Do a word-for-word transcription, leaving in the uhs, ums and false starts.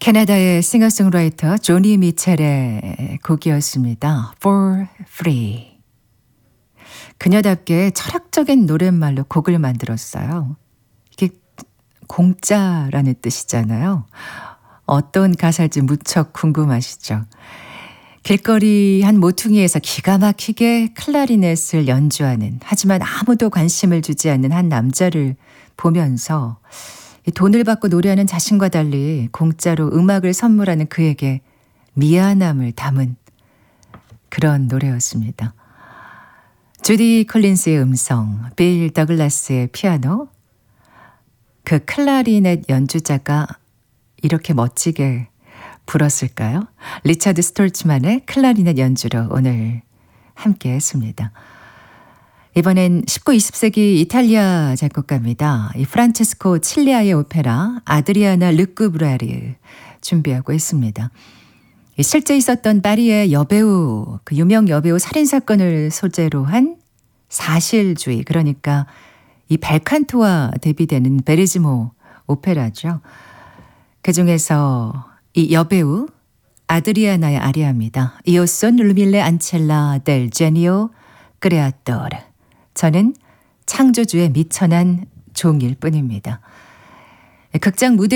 캐나다의 싱어송라이터 조니 미첼의 곡이었습니다. For Free. 그녀답게 철학적인 노랫말로 곡을 만들었어요. 이게 공짜라는 뜻이잖아요. 어떤 가사일지 무척 궁금하시죠? 길거리 한 모퉁이에서 기가 막히게 클라리넷을 연주하는, 하지만 아무도 관심을 주지 않는 한 남자를 보면서 돈을 받고 노래하는 자신과 달리 공짜로 음악을 선물하는 그에게 미안함을 담은 그런 노래였습니다. 주디 콜린스의 음성, 빌 더글라스의 피아노, 그 클라리넷 연주자가 이렇게 멋지게 불었을까요? 리차드 스톨츠만의 클라리넷 연주로 오늘 함께 했습니다. 이번엔 십구, 이십 세기 이탈리아 작곡가입니다. 이 프란체스코 칠리아의 오페라 아드리아나 르쿠브라르 준비하고 있습니다. 실제 있었던 파리의 여배우, 그 유명 여배우 살인사건을 소재로 한 사실주의, 그러니까 이 벨칸토와 대비되는 베르지모 오페라죠. 그중에서 이 여배우 아드리아나의 아리아입니다. Io son l'umile ancella del genio creatore. 저는 창조주의 미천한 종일 뿐입니다. 극장 무대